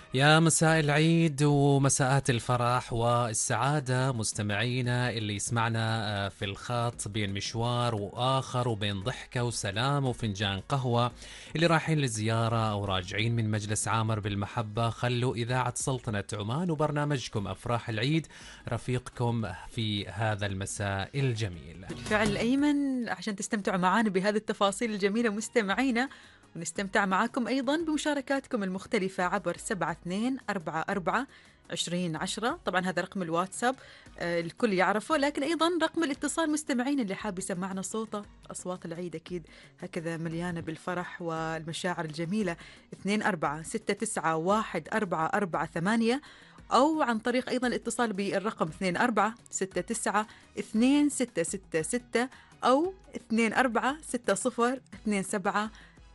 يا مساء العيد ومساءات الفرح والسعادة مستمعينا اللي يسمعنا في الخط بين مشوار وآخر وبين ضحكة وسلام وفنجان قهوة، اللي رايحين لزيارة أو راجعين من مجلس عامر بالمحبة. خلوا إذاعة سلطنة عمان وبرنامجكم أفراح العيد رفيقكم في هذا المساء الجميل. بالفعل أيمن، عشان تستمتعوا معنا بهذه التفاصيل الجميلة مستمعينا، ونستمتع معاكم أيضا بمشاركاتكم المختلفة عبر 7244 2010. طبعا هذا رقم الواتساب الكل يعرفه، لكن أيضا رقم الاتصال مستمعين اللي حاب يسمعنا صوته. أصوات العيد أكيد هكذا مليانة بالفرح والمشاعر الجميلة. 24691444 أو عن طريق أيضا الاتصال بالرقم 24692666 أو 24602794.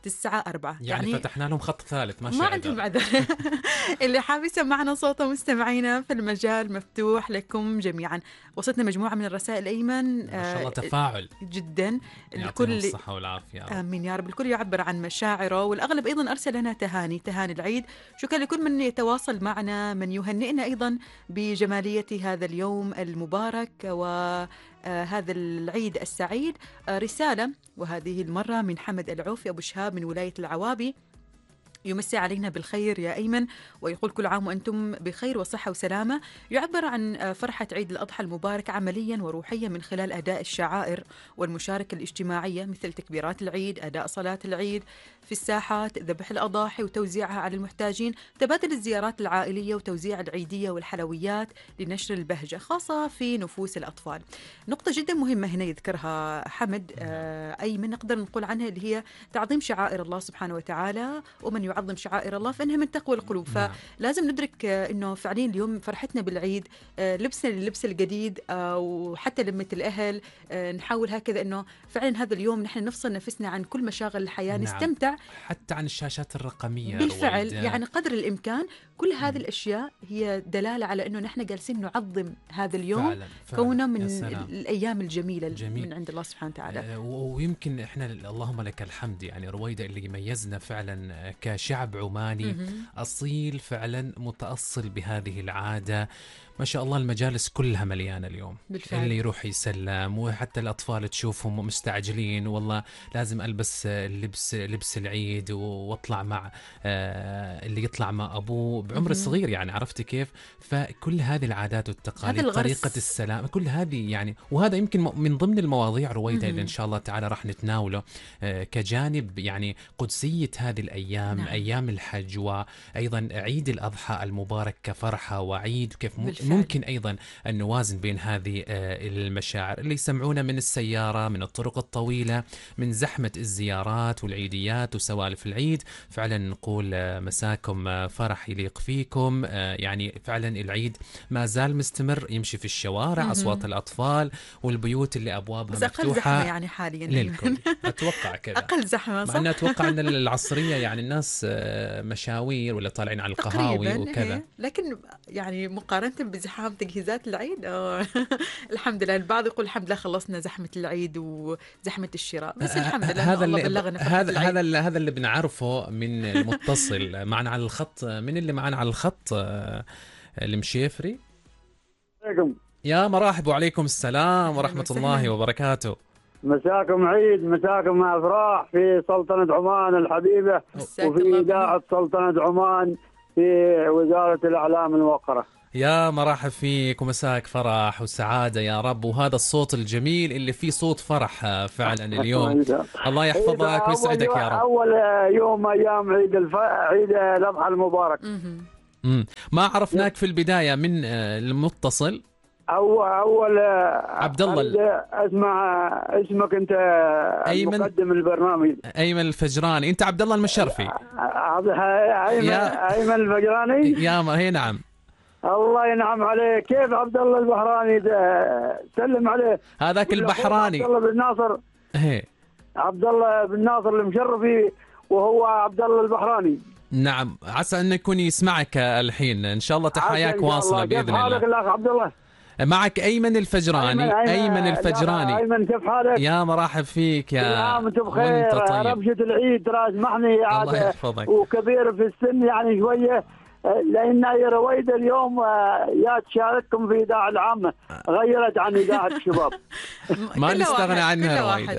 يعني فتحنا لهم خط ثالث ما عندهم عذر. اللي حاب يسمعنا صوته مستمعينا في المجال مفتوح لكم جميعا. وصلتنا مجموعة من الرسائل أيمن، ما شاء الله تفاعل جدا. يعطيهم الصحة والعافية. آمين يا رب. الكل يعبر عن مشاعره، والأغلب أيضا أرسل لنا تهاني العيد. شكرا لكل من يتواصل معنا، من يهنئنا أيضا بجمالية هذا اليوم المبارك وهذا العيد السعيد. رسالة وهذه المرة من حمد العوفي أبو شهاب من ولاية العوابي، يمسي علينا بالخير يا أيمن، ويقول كل عام وأنتم بخير وصحة وسلامة. يعبر عن فرحة عيد الأضحى المبارك عمليا وروحيا من خلال أداء الشعائر والمشاركة الاجتماعية، مثل تكبيرات العيد، أداء صلاة العيد في الساحات، ذبح الأضاحي وتوزيعها على المحتاجين، تبادل الزيارات العائلية وتوزيع العيدية والحلويات لنشر البهجة خاصة في نفوس الأطفال. نقطة جدا مهمة هنا يذكرها حمد أيمن، نقدر نقول عنها اللي هي تعظيم شعائر الله سبحانه وتعالى، ومن يعظم شعائر الله فإنها من تقوى القلوب. فلازم ندرك إنه فعليا اليوم فرحتنا بالعيد، لبسنا اللبس الجديد، وحتى لمة الأهل، نحاول هكذا إنه فعلا هذا اليوم نحن نفصل نفسنا عن كل مشاغل الحياة. نستمتع حتى عن الشاشات الرقمية بالفعل، يعني قدر الإمكان. كل هذه الأشياء هي دلالة على أنه نحن جالسين نعظم هذا اليوم كونه من الأيام الجميلة من عند الله سبحانه وتعالى. ويمكن إحنا اللهم لك الحمد، يعني رويدة اللي يميزنا فعلا كشعب عماني أصيل، فعلا متأصل بهذه العادة. ما شاء الله المجالس كلها مليانة اليوم بالفعل. اللي يروح يسلم، وحتى الأطفال تشوفهم مستعجلين، والله لازم ألبس لبس العيد واطلع مع اللي يطلع مع أبوه بعمر صغير، يعني عرفتي كيف. فكل هذه العادات والتقاليد، طريقة السلام، كل هذه يعني، وهذا يمكن من ضمن المواضيع رويدة اللي إن شاء الله تعالى راح نتناوله كجانب يعني قدسية هذه الأيام. نعم. أيام الحج، وأيضا عيد الأضحى المبارك كفرحة وعيد، كيف ممكن أيضا أن نوازن بين هذه المشاعر اللي يسمعونا من السيارة، من الطرق الطويلة، من زحمة الزيارات والعيديات وسوالف العيد. فعلا نقول مساكم فرح يليق فيكم. يعني فعلا العيد ما زال مستمر، يمشي في الشوارع أصوات الأطفال والبيوت اللي أبوابها مفتوحة. أقل زحمة يعني حاليا للكل أتوقع كذا. أقل زحمة صح؟ أنا أتوقع أن العصرية يعني الناس مشاوير ولا طالعين على القهاوي وكذا. لكن يعني مقارنة بزحام تجهيزات العيد الحمد لله. البعض يقول الحمد لله خلصنا زحمة العيد وزحمة الشراء، بس الحمد لله الله بلغنا. هذا اللي بنعرفه من المتصل معنا على الخط. من اللي معنا على الخط؟ المشيفري. يا مرحبا وعليكم السلام ورحمة الله وبركاته. مساكم عيد، مساكم أفراح في سلطنة عمان الحبيبة، وفي إذاعة سلطنة عمان في وزارة الإعلام الموقرة. يا مرحب فيك ومساك فرح وسعادة يا رب، وهذا الصوت الجميل اللي فيه صوت فرح فعلا اليوم. الله يحفظك ويسعدك يا رب. أول يوم أيام عيد الأضحى المبارك. ما عرفناك في البداية من المتصل. أول عبد الله. اسمك أنت أيمن، مقدم البرنامج. أيمن الفجراني. أنت عبد الله المشرفي. أيمن الفجراني. يا ما هي نعم. الله ينعم عليك. كيف عبد الله البحراني سلم عليه. هذاك البحراني عبد الله بن ناصر. هي عبد الله بن ناصر المشرفي، وهو عبد الله البحراني. نعم، عسى أن يكون يسمعك الحين إن شاء الله. تحياك واصلة بإذن الله. كيف حالك الأخ عبد الله؟ معك أيمن الفجراني. أيمن الفجراني. أيمن كيف حالك؟ يا مرحب فيك يا. نعم أنت بخير. طيب. ربشة العيد ترى اسمحني الله يحفظك. وكبير في السن يعني شوية، لأن رويدة اليوم يا تشارككم في إذاعة العامة، غيرت عن إذاعة الشباب. ما نستغنى عنها رويدة.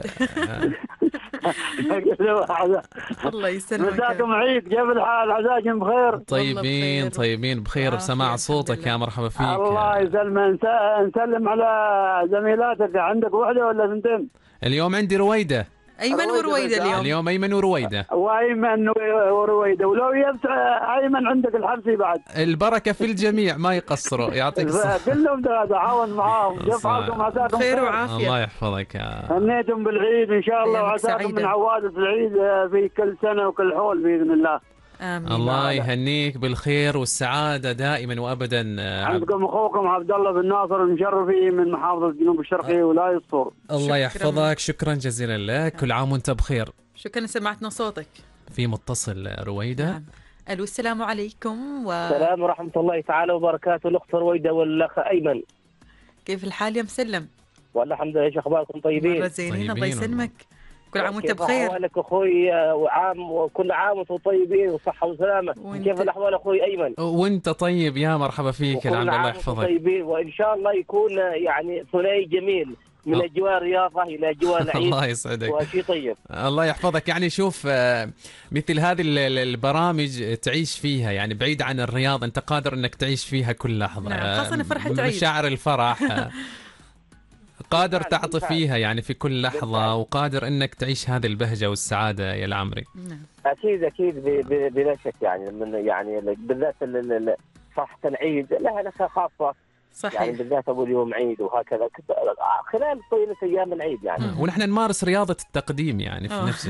الله يسلمك. مساكم عيد، كيف الحال؟ عساكم بخير؟ طيبين طيبين بخير بسماع صوتك. يا مرحبا فيك. الله يسلمك. نسلم على زميلاتك. عندك وحدة ولا ثنتين؟ اليوم عندي رويدة. أيمن ورويدة اليوم أيمن ورويدة. وأيمن ورويدة، ولو يبت أيمن عندك الحبسي بعد. البركة في الجميع، ما يقصروا. يعطيك الصحة. كلهم تعاون معاهم. كيف حالكم؟ عساكم خير وعافية. الله يحفظك. هنيتم بالعيد إن شاء الله، وعساكم من عوادث العيد في كل سنة وكل حول بإذن الله. آمين. الله يهنيك بالخير والسعادة دائما وأبدا. عندكم أخوكم عبد الله بن ناصر المشرفي من محافظة الجنوب الشرقي ولاية الصور. الله يحفظك. شكرا جزيلا لك. كل عام وانت بخير. شكرا، سمعتنا صوتك. في متصل رويدة. نعم. ألو، السلام عليكم. السلام ورحمة الله تعالى وبركاته. الأخت رويدة والأخ أيمن، كيف الحال يا مسلم؟ والله الحمد لله. أخباركم طيبين؟ مرة زينين. الله يسلمك. كل عام وانت كيف بخير. أحوالك أخوي؟ وكل عام وانتم طيبين وصحة وسلامة. كيف الأحوال أخوي أيمن؟ وانت طيب، يا مرحبا فيك. العام الله يحفظك. طيبين، وإن شاء الله يكون يعني ثنائي جميل من أجواء الرياضة إلى أجواء العيد. الله يسعدك. وشيء طيب. الله يحفظك. يعني شوف، مثل هذه البرامج تعيش فيها، يعني بعيد عن الرياض أنت قادر أنك تعيش فيها كل لحظة. نعم، خاصة فرحة عيد. مشاعر الفرح قادر تعطي فيها يعني في كل لحظة، وقادر أنك تعيش هذه البهجة والسعادة يا العمري. أكيد بلا شك. يعني بالذات فرحة العيد لها نكهة خاصة. صحيح. يعني بالذات أول يوم عيد وهكذا خلال طيلة أيام العيد يعني. ونحن نمارس رياضة التقديم يعني في نفس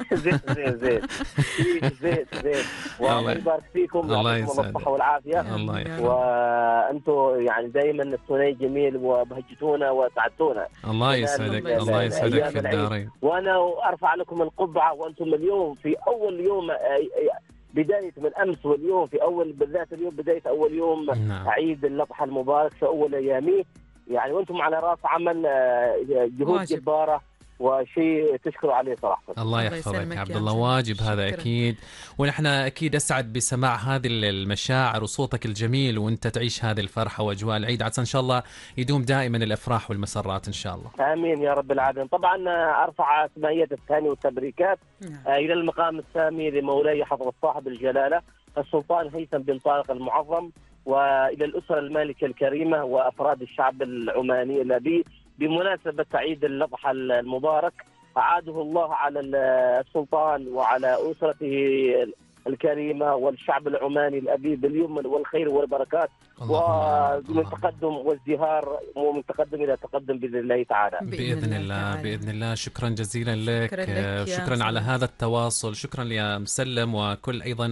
زين. والله يبارك فيكم. الله يسعدك. الصحة والعافية. الله يحفظك. وأنتم يعني دائما الثنائي جميل وبهجتونا وسعدتونا. الله يسعدك. الله يسعدك في الدارين. وأنا أرفع لكم القبعة، وأنتم اليوم في أول يوم، بداية من أمس واليوم في أول، بالذات اليوم بداية أول يوم. نعم. عيد الأضحى المبارك في أول أيامه، يعني وأنتم على رأس عمل جهود واجب. جبارة وشيء تشكروا عليه صراحة. الله يحفظك عبد الله. واجب هذا أكيد. ونحن أكيد أسعد بسماع هذه المشاعر وصوتك الجميل وأنت تعيش هذه الفرحة وأجواء العيد. عسى إن شاء الله يدوم دائما الأفراح والمسرات إن شاء الله. آمين يا رب العالمين. طبعا أرفع سماحية التهاني والتبريكات إلى المقام السامي لمولاي حضرة صاحب الجلالة السلطان هيثم بن طارق المعظم، وإلى الأسرة المالكة الكريمة وأفراد الشعب العماني الذي بمناسبة عيد الأضحى المبارك أعاده الله على السلطان وعلى أسرته الكريمة والشعب العماني الأبي باليمن والخير والبركات، ومن تقدم وازدهار ومن تقدم إلى تقدم بإذن الله تعالى. بإذن الله بإذن الله. شكرا جزيلا لك. شكرا على هذا التواصل. شكرا يا مسلم، وكل أيضا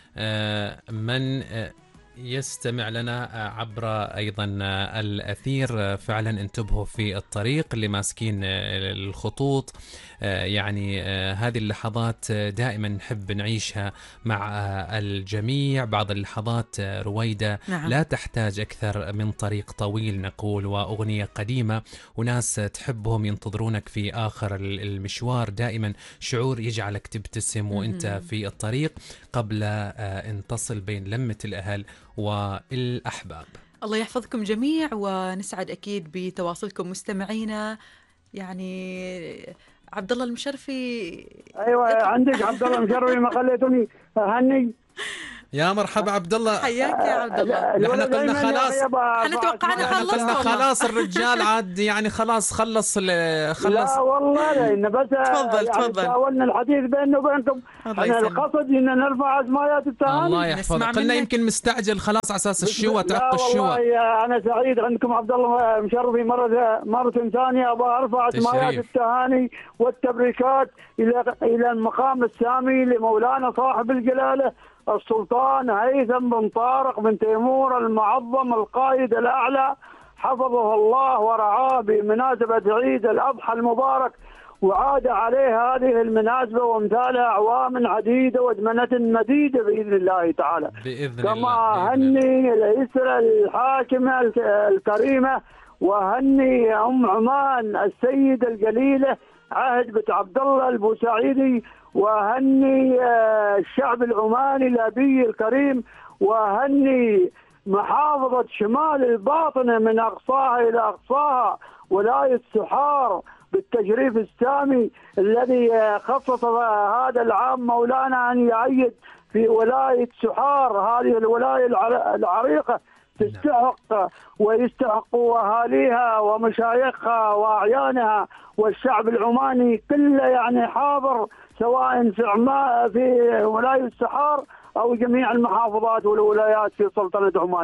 من يستمع لنا عبر أيضا الأثير. فعلا انتبهوا في الطريق اللي ماسكين الخطوط. يعني هذه اللحظات دائما نحب نعيشها مع الجميع. بعض اللحظات رويدة لا تحتاج أكثر من طريق طويل نقول، وأغنية قديمة وناس تحبهم ينتظرونك في آخر المشوار. دائما شعور يجعلك تبتسم وانت في الطريق قبل أن تصل بين لمة الأهل والأحباب. الله يحفظكم جميع، ونسعد أكيد بتواصلكم مستمعينا. يعني عبد الله المشرفي. ايوه عندك عبد الله المشرفي، ما خليتوني اهني. يا مرحبا عبد الله. حياك يا عبد الله. نحن قلنا خلاص، احنا توقعنا خلصنا. خلاص الرجال عاد يعني خلاص خلص. لا والله لأن بس تفضل. حاولنا الحديث بيننا وبينكم. احنا القصد ان نرفع اسماءات التهاني. الله يحفظك. قلنا يمكن مستعجل خلاص على اساس الشوى تعق الشوى. والله انا سعيد عندكم عبد الله مشرفي مرة ثانية. ابغى ارفع اسماءات التهاني والتبريكات الى المقام السامي لمولانا صاحب الجلالة السلطان هيثم بن طارق بن تيمور المعظم القائد الأعلى، حفظه الله ورعاه بمناسبة عيد الأضحى المبارك، وعاد عليه هذه المناسبة وامثالها أعوام عديدة وزمنة مديدة بإذن الله تعالى. كما هني الأسرة الحاكمة الكريمة، وهني أم عمان السيدة الجليلة عهد بنت عبد الله البوسعيدي، وأهني الشعب العماني الأبي الكريم، وأهني محافظة شمال الباطنة من أقصاها إلى أقصاها، ولاية سحار بالتشريف السامي الذي خصص هذا العام مولانا أن يعيد في ولاية سحار. هذه الولاية العريقة تستحق ويستحق أهاليها ومشايخها وأعيانها والشعب العماني كله يعني حاضر، سواء في ولاية سحار أو جميع المحافظات والولايات في سلطنة عمان.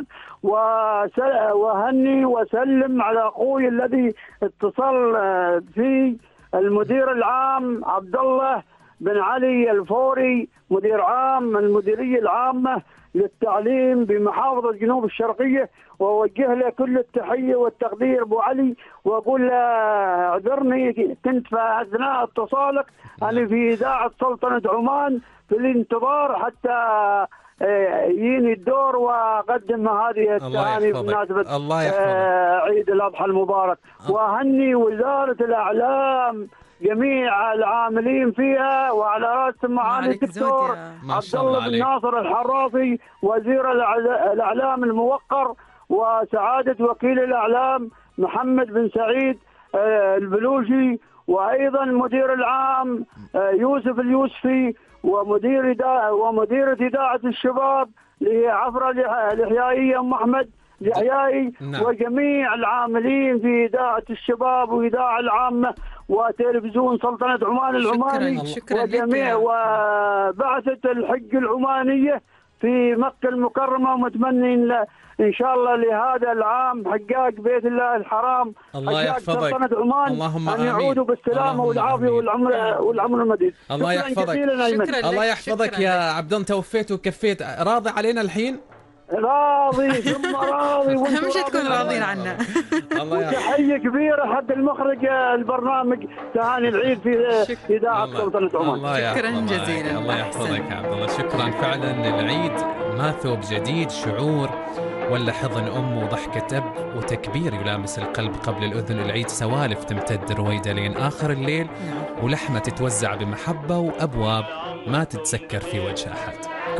وهني وسلم على أخوي الذي اتصل في المدير العام عبد الله بن علي الفوري، مدير عام من المديرية العامة للتعليم بمحافظة جنوب الشرقية، ووجه له كل التحية والتقدير أبو علي، وأقول له اعذرني كنت في أثناء اتصالك أنا في إذاعة سلطنة عمان في الانتظار حتى يجيني الدور وأقدم هذه التهاني بمناسبة عيد الأضحى المبارك. وأهني وزارة الإعلام جميع العاملين فيها، وعلى رأسهم معالي الدكتور عبد الله بن ناصر الحرافي وزير الإعلام الموقر، وسعادة وكيل الإعلام محمد بن سعيد البلوشي، وأيضا مدير العام يوسف اليوسفي، ومديرة إذاعة الشباب عفرة الإحيائية أم أحمد الإحيائي، وجميع العاملين في إذاعة الشباب وإذاعة العامة وتلفزيون سلطنة عمان العماني، وجميع وبعثة الحج العمانية في مكة المكرمة، ومتمنين إن شاء الله لهذا العام حجاج بيت الله الحرام حجاج سلطنة عمان أن يعودوا بالسلامة والعافية والعمر المديد. الله يحفظك. الله يحفظك يا عبد الله، توفيت وكفيت. راضي علينا الحين؟ راضي ثم راضي، مش تكون راضين عنا. وتحية كبيرة حق المخرج البرنامج تهاني العيد في إذاعة سلطنة عمان. شكرا جزيلا. الله يحفظك يا عبد الله، شكرا. فعلا العيد ما ثوب جديد، شعور ولا حضن أم وضحكة أب وتكبير يلامس القلب قبل الأذن. العيد سوالف تمتد رويدة لين آخر الليل، ولحمة تتوزع بمحبة، وأبواب ما تتسكر في وجه أحد.